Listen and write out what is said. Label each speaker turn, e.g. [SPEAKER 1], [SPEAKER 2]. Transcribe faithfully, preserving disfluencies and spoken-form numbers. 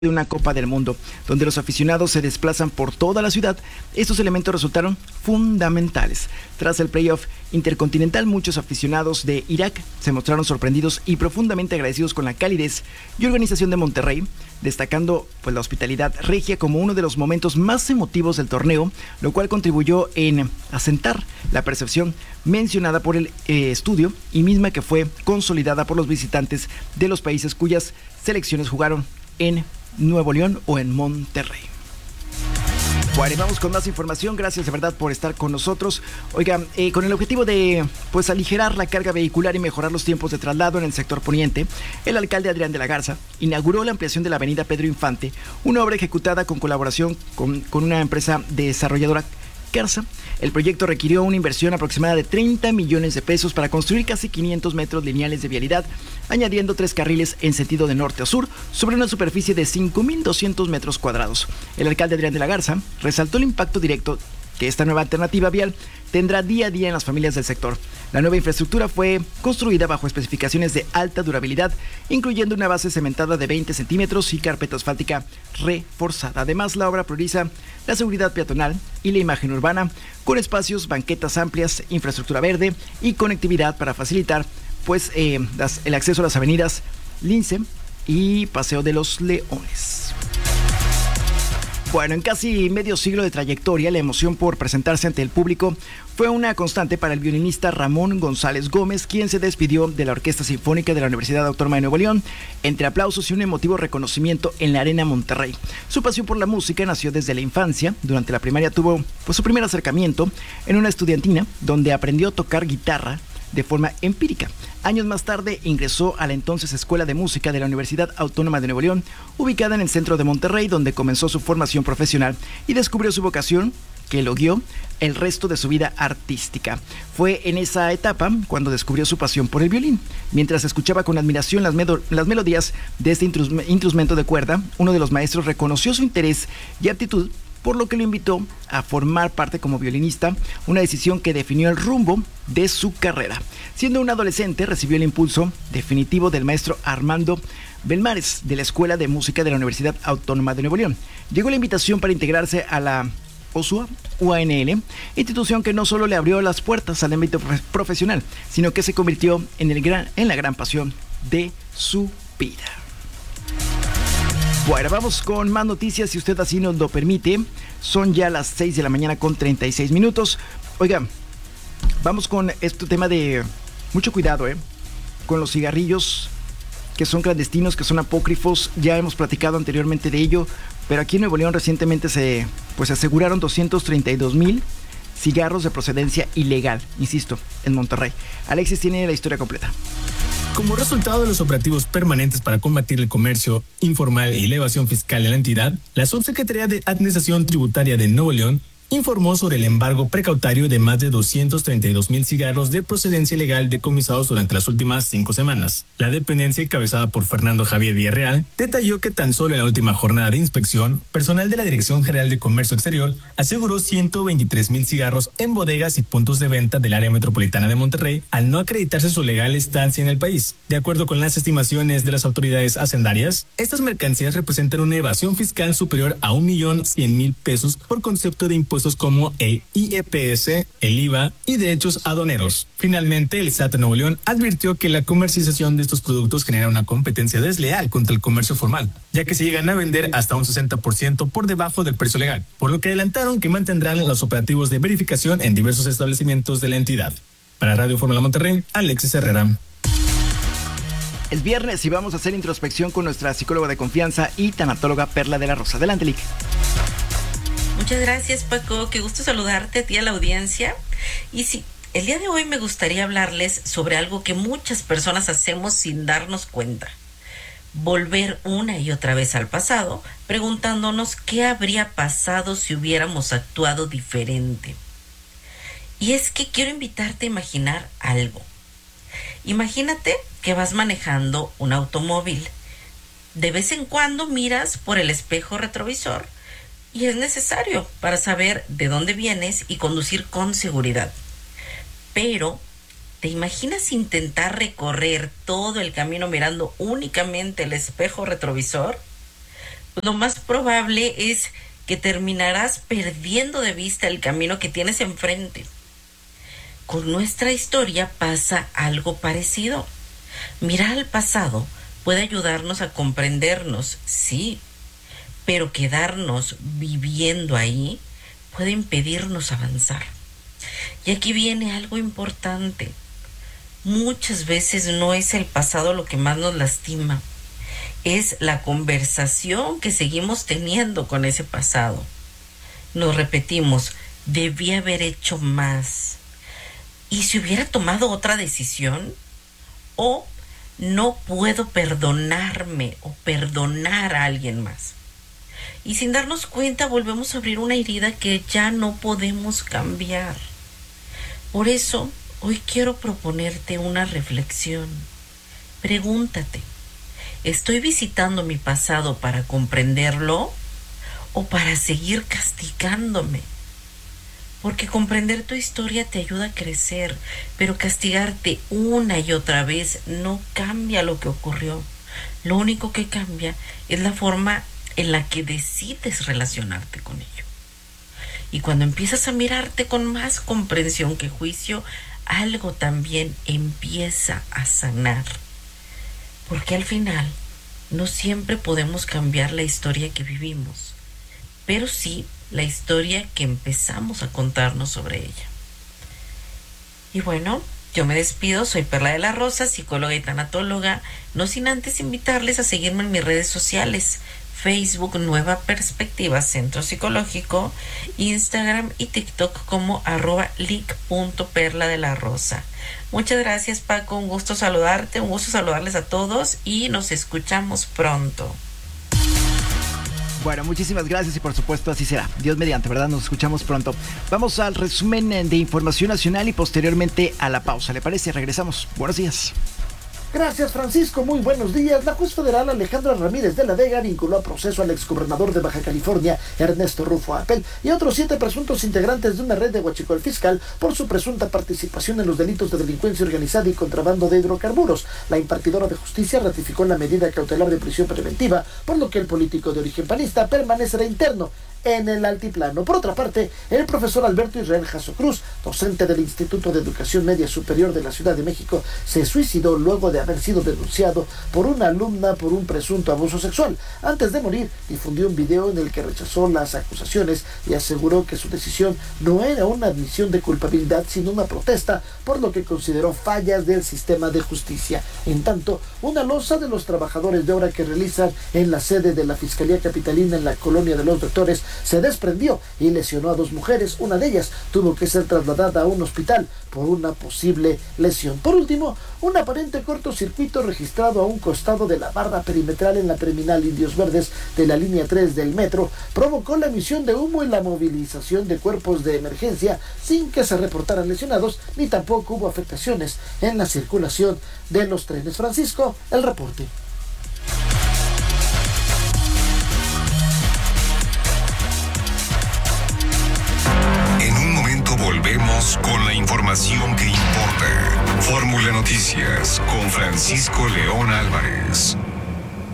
[SPEAKER 1] de una Copa del Mundo, donde los aficionados se desplazan por toda la ciudad. Estos elementos resultaron fundamentales. Tras el playoff intercontinental, muchos aficionados de Irak se mostraron sorprendidos y profundamente agradecidos con la calidez y organización de Monterrey, destacando pues, la hospitalidad regia como uno de los momentos más emotivos del torneo, lo cual contribuyó en asentar la percepción mencionada por el eh, estudio y misma que fue consolidada por los visitantes de los países cuyas selecciones jugaron en Nuevo León o en Monterrey. Bueno, vamos con más información. Gracias de verdad por estar con nosotros. Oiga, eh, con el objetivo de pues aligerar la carga vehicular y mejorar los tiempos de traslado en el sector poniente, el alcalde Adrián de la Garza inauguró la ampliación de la avenida Pedro Infante, una obra ejecutada con colaboración con, con una empresa desarrolladora Carza. El proyecto requirió una inversión aproximada de treinta millones de pesos para construir casi quinientos metros lineales de vialidad, añadiendo tres carriles en sentido de norte a sur sobre una superficie de cinco mil doscientos metros cuadrados. El alcalde Adrián de la Garza resaltó el impacto directo que esta nueva alternativa vial tendrá día a día en las familias del sector. La nueva infraestructura fue construida bajo especificaciones de alta durabilidad, incluyendo una base cementada de veinte centímetros y carpeta asfáltica reforzada. Además, la obra prioriza la seguridad peatonal y la imagen urbana, con espacios, banquetas amplias, infraestructura verde y conectividad para facilitar pues, eh, las, el acceso a las avenidas Lince y Paseo de los Leones. Bueno, en casi medio siglo de trayectoria, la emoción por presentarse ante el público fue una constante para el violinista Ramón González Gómez, quien se despidió de la Orquesta Sinfónica de la Universidad Autónoma de Nuevo León, entre aplausos y un emotivo reconocimiento en la Arena Monterrey. Su pasión por la música nació desde la infancia. Durante la primaria tuvo pues, su primer acercamiento en una estudiantina, donde aprendió a tocar guitarra de forma empírica. Años más tarde ingresó a la entonces Escuela de Música de la Universidad Autónoma de Nuevo León, ubicada en el centro de Monterrey, donde comenzó su formación profesional y descubrió su vocación, que lo guió el resto de su vida artística. Fue en esa etapa cuando descubrió su pasión por el violín. Mientras escuchaba con admiración las, medo- las melodías de este intrus- instrumento de cuerda, uno de los maestros reconoció su interés y aptitud, por lo que lo invitó a formar parte como violinista, una decisión que definió el rumbo de su carrera. Siendo un adolescente, recibió el impulso definitivo del maestro Armando Belmares, de la Escuela de Música de la Universidad Autónoma de Nuevo León. Llegó la invitación para integrarse a la O S U A U A N L, institución que no solo le abrió las puertas al ámbito profesional, sino que se convirtió en, el gran, en la gran pasión de su vida. Bueno, vamos con más noticias, si usted así nos lo permite. Son ya las seis de la mañana con treinta y seis minutos. Oiga, vamos con este tema de mucho cuidado, ¿eh? Con los cigarrillos que son clandestinos, que son apócrifos. Ya hemos platicado anteriormente de ello, pero aquí en Nuevo León recientemente se pues aseguraron doscientos treinta y dos mil cigarros de procedencia ilegal, insisto, en Monterrey. Alexis tiene la historia completa.
[SPEAKER 2] Como resultado de los operativos permanentes para combatir el comercio informal y la evasión fiscal en la entidad, la Subsecretaría de Administración Tributaria de Nuevo León informó sobre el embargo precautario de más de doscientos treinta y dos mil cigarros de procedencia ilegal decomisados durante las últimas cinco semanas. La dependencia, encabezada por Fernando Javier Villarreal, detalló que tan solo en la última jornada de inspección, personal de la Dirección General de Comercio Exterior aseguró ciento veintitrés mil cigarros en bodegas y puntos de venta del área metropolitana de Monterrey, al no acreditarse su legal estancia en el país. De acuerdo con las estimaciones de las autoridades hacendarias, estas mercancías representan una evasión fiscal superior a un millón cien mil pesos por concepto de impuestos como el I E P S, el I V A y derechos aduaneros. Finalmente, el S A T de Nuevo León advirtió que la comercialización de estos productos genera una competencia desleal contra el comercio formal, ya que se llegan a vender hasta un sesenta por ciento por debajo del precio legal, por lo que adelantaron que mantendrán los operativos de verificación en diversos establecimientos de la entidad. Para Radio Fórmula Monterrey, Alexis Herrera.
[SPEAKER 1] Es viernes y vamos a hacer introspección con nuestra psicóloga de confianza y tanatóloga Perla de la Rosa. Adelante, Lick.
[SPEAKER 3] Muchas gracias, Paco. Qué gusto saludarte a ti, a la audiencia. Y sí, el día de hoy me gustaría hablarles sobre algo que muchas personas hacemos sin darnos cuenta. Volver una y otra vez al pasado, preguntándonos qué habría pasado si hubiéramos actuado diferente. Y es que quiero invitarte a imaginar algo. Imagínate que vas manejando un automóvil. De vez en cuando miras por el espejo retrovisor, y es necesario para saber de dónde vienes y conducir con seguridad. Pero, ¿te imaginas intentar recorrer todo el camino mirando únicamente el espejo retrovisor? lo más probable es que terminarás perdiendo de vista el camino que tienes enfrente. Con nuestra historia pasa algo parecido. Mirar al pasado puede ayudarnos a comprendernos, sí, pero quedarnos viviendo ahí puede impedirnos avanzar. Y aquí viene algo importante. Muchas veces no es el pasado lo que más nos lastima, es la conversación que seguimos teniendo con ese pasado. Nos repetimos, debí haber hecho más. ¿Y si hubiera tomado otra decisión? O no puedo perdonarme o perdonar a alguien más. Y sin darnos cuenta volvemos a abrir una herida que ya no podemos cambiar. Por eso, hoy quiero proponerte una reflexión. Pregúntate, ¿estoy visitando mi pasado para comprenderlo o para seguir castigándome? Porque comprender tu historia te ayuda a crecer, pero castigarte una y otra vez no cambia lo que ocurrió. Lo único que cambia es la forma en la que decides relacionarte con ello. Y cuando empiezas a mirarte con más comprensión que juicio, algo también empieza a sanar. Porque al final no siempre podemos cambiar la historia que vivimos, pero sí la historia que empezamos a contarnos sobre ella. Y bueno, yo me despido, soy Perla de la Rosa, psicóloga y tanatóloga, no sin antes invitarles a seguirme en mis redes sociales, Facebook Nueva Perspectiva Centro Psicológico, Instagram y TikTok como arroba lic.perla de la rosa. Muchas gracias, Paco, un gusto saludarte, un gusto saludarles a todos y nos escuchamos pronto.
[SPEAKER 1] Bueno, muchísimas gracias y por supuesto así será. Dios mediante, ¿verdad? Nos escuchamos pronto. Vamos al resumen de información nacional y posteriormente a la pausa. ¿Le parece? Regresamos. Buenos días.
[SPEAKER 4] Gracias, Francisco. Muy buenos días. La juez federal Alejandra Ramírez de la Vega vinculó a proceso al exgobernador de Baja California, Ernesto Rufo Apel, y a otros siete presuntos integrantes de una red de huachicol fiscal por su presunta participación en los delitos de delincuencia organizada y contrabando de hidrocarburos. La impartidora de justicia ratificó la medida cautelar de prisión preventiva, por lo que el político de origen panista permanecerá interno en el altiplano. Por otra parte, el profesor Alberto Israel Jasso Cruz, docente del Instituto de Educación Media Superior de la Ciudad de México, se suicidó luego de haber sido denunciado por una alumna por un presunto abuso sexual. Antes de morir, difundió un video en el que rechazó las acusaciones y aseguró que su decisión no era una admisión de culpabilidad, sino una protesta por lo que consideró fallas del sistema de justicia. En tanto, una losa de los trabajadores de obra que realizan en la sede de la Fiscalía Capitalina en la Colonia de los Doctores se desprendió y lesionó a dos mujeres. Una de ellas tuvo que ser trasladada a un hospital por una posible lesión. Por último, un aparente cortocircuito registrado a un costado de la barra perimetral en la terminal Indios Verdes de la línea tres del metro provocó la emisión de humo y la movilización de cuerpos de emergencia sin que se reportaran lesionados ni tampoco hubo afectaciones en la circulación de los trenes. Francisco, el reporte.
[SPEAKER 5] Volvemos con la información que importa. Fórmula Noticias con Francisco León Álvarez.